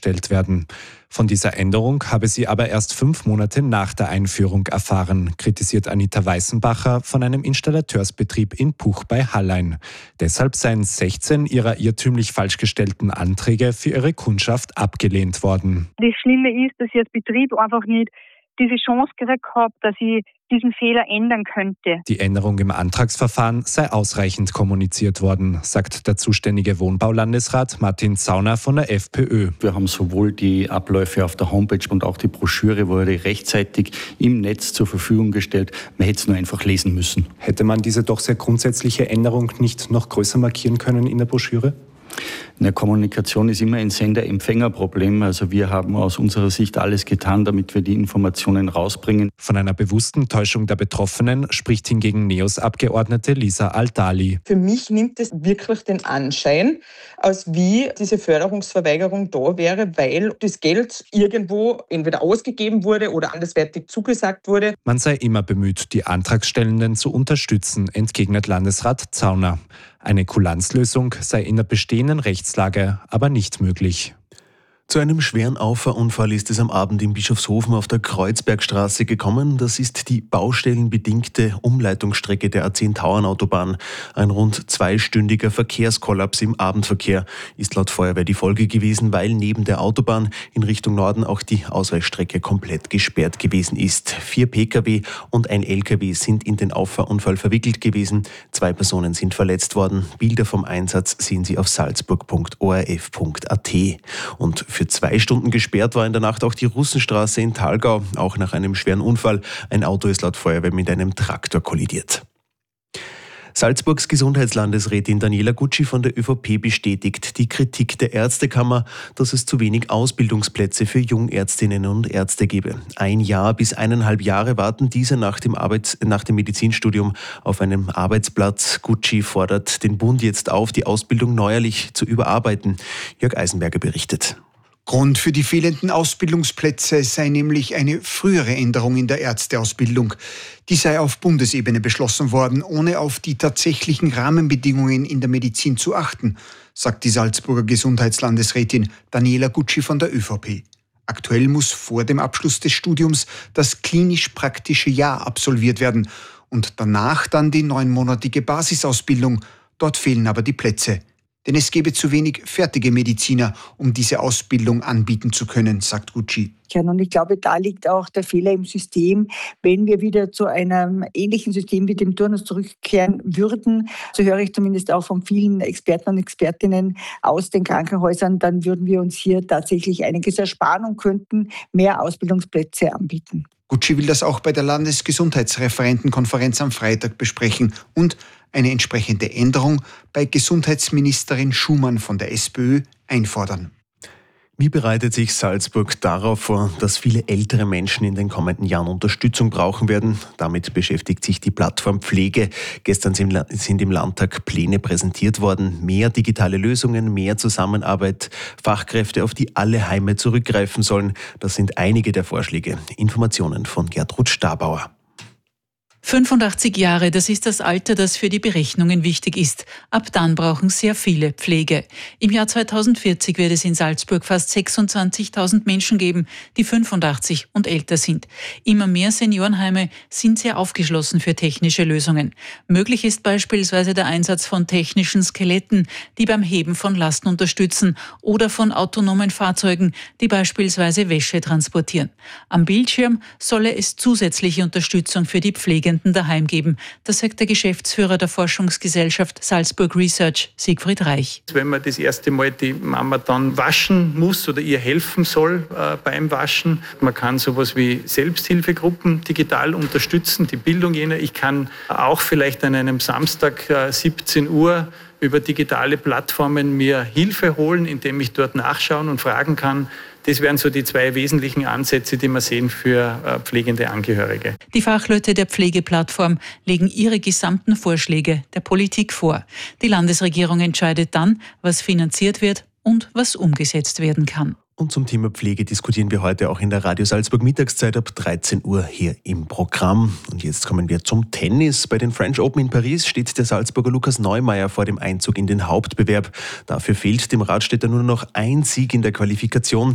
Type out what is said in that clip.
gestellt werden. Von dieser Änderung habe sie aber erst 5 Monate nach der Einführung erfahren, kritisiert Anita Weißenbacher von einem Installateursbetrieb in Puch bei Hallein. Deshalb seien 16 ihrer irrtümlich falsch gestellten Anträge für ihre Kundschaft abgelehnt worden. Das Schlimme ist, dass ich als Betrieb einfach nicht diese Chance gekriegt habe, dass ich diesen Fehler ändern könnte. Die Änderung im Antragsverfahren sei ausreichend kommuniziert worden, sagt der zuständige Wohnbaulandesrat Martin Zauner von der FPÖ. Wir haben sowohl die Abläufe auf der Homepage und auch die Broschüre wurde rechtzeitig im Netz zur Verfügung gestellt. Man hätte es nur einfach lesen müssen. Hätte man diese doch sehr grundsätzliche Änderung nicht noch größer markieren können in der Broschüre? Eine Kommunikation ist immer ein Sender-Empfänger-Problem. Also wir haben aus unserer Sicht alles getan, damit wir die Informationen rausbringen. Von einer bewussten Täuschung der Betroffenen spricht hingegen NEOS-Abgeordnete Lisa Aldali. Für mich nimmt es wirklich den Anschein, als wie diese Förderungsverweigerung da wäre, weil das Geld irgendwo entweder ausgegeben wurde oder anderswertig zugesagt wurde. Man sei immer bemüht, die Antragstellenden zu unterstützen, entgegnet Landesrat Zauner. Eine Kulanzlösung sei in der bestehenden Rechtslage aber nicht möglich. Zu einem schweren Auffahrunfall ist es am Abend in Bischofshofen auf der Kreuzbergstraße gekommen. Das ist die baustellenbedingte Umleitungsstrecke der A10-Tauernautobahn. Ein rund 2-stündiger Verkehrskollaps im Abendverkehr ist laut Feuerwehr die Folge gewesen, weil neben der Autobahn in Richtung Norden auch die Ausweichstrecke komplett gesperrt gewesen ist. 4 Pkw und ein Lkw sind in den Auffahrunfall verwickelt gewesen. 2 Personen sind verletzt worden. Bilder vom Einsatz sehen Sie auf salzburg.orf.at. Und für 2 Stunden gesperrt war in der Nacht auch die Russenstraße in Thalgau, auch nach einem schweren Unfall. Ein Auto ist laut Feuerwehr mit einem Traktor kollidiert. Salzburgs Gesundheitslandesrätin Daniela Gucci von der ÖVP bestätigt die Kritik der Ärztekammer, dass es zu wenig Ausbildungsplätze für Jungärztinnen und Ärzte gebe. 1 Jahr bis 1,5 Jahre warten diese nach dem Medizinstudium auf einem Arbeitsplatz. Gucci fordert den Bund jetzt auf, die Ausbildung neuerlich zu überarbeiten. Jörg Eisenberger berichtet. Grund für die fehlenden Ausbildungsplätze sei nämlich eine frühere Änderung in der Ärzteausbildung. Die sei auf Bundesebene beschlossen worden, ohne auf die tatsächlichen Rahmenbedingungen in der Medizin zu achten, sagt die Salzburger Gesundheitslandesrätin Daniela Gucci von der ÖVP. Aktuell muss vor dem Abschluss des Studiums das klinisch-praktische Jahr absolviert werden und danach dann die 9-monatige Basisausbildung. Dort fehlen aber die Plätze. Denn es gäbe zu wenig fertige Mediziner, um diese Ausbildung anbieten zu können, sagt Gucci. Und ich glaube, da liegt auch der Fehler im System. Wenn wir wieder zu einem ähnlichen System wie dem Turnus zurückkehren würden, so höre ich zumindest auch von vielen Experten und Expertinnen aus den Krankenhäusern, dann würden wir uns hier tatsächlich einiges ersparen und könnten mehr Ausbildungsplätze anbieten. Gucci will das auch bei der Landesgesundheitsreferentenkonferenz am Freitag besprechen und eine entsprechende Änderung bei Gesundheitsministerin Schumann von der SPÖ einfordern. Wie bereitet sich Salzburg darauf vor, dass viele ältere Menschen in den kommenden Jahren Unterstützung brauchen werden? Damit beschäftigt sich die Plattform Pflege. Gestern sind im Landtag Pläne präsentiert worden. Mehr digitale Lösungen, mehr Zusammenarbeit, Fachkräfte, auf die alle Heime zurückgreifen sollen. Das sind einige der Vorschläge. Informationen von Gertrud Stabauer. 85 Jahre, das ist das Alter, das für die Berechnungen wichtig ist. Ab dann brauchen sehr viele Pflege. Im Jahr 2040 wird es in Salzburg fast 26.000 Menschen geben, die 85 und älter sind. Immer mehr Seniorenheime sind sehr aufgeschlossen für technische Lösungen. Möglich ist beispielsweise der Einsatz von technischen Skeletten, die beim Heben von Lasten unterstützen, oder von autonomen Fahrzeugen, die beispielsweise Wäsche transportieren. Am Bildschirm solle es zusätzliche Unterstützung für die Pflegenden daheim geben. Das sagt der Geschäftsführer der Forschungsgesellschaft Salzburg Research, Siegfried Reich. Wenn man das erste Mal die Mama dann waschen muss oder ihr helfen soll beim Waschen, man kann sowas wie Selbsthilfegruppen digital unterstützen, die Bildung jener. Ich kann auch vielleicht an einem Samstag 17 Uhr über digitale Plattformen mir Hilfe holen, indem ich dort nachschauen und fragen kann. Das wären so die 2 wesentlichen Ansätze, die wir sehen für pflegende Angehörige. Die Fachleute der Pflegeplattform legen ihre gesamten Vorschläge der Politik vor. Die Landesregierung entscheidet dann, was finanziert wird und was umgesetzt werden kann. Und zum Thema Pflege diskutieren wir heute auch in der Radio Salzburg Mittagszeit ab 13 Uhr hier im Programm. Und jetzt kommen wir zum Tennis. Bei den French Open in Paris steht der Salzburger Lukas Neumeier vor dem Einzug in den Hauptbewerb. Dafür fehlt dem Radstädter nur noch ein Sieg in der Qualifikation.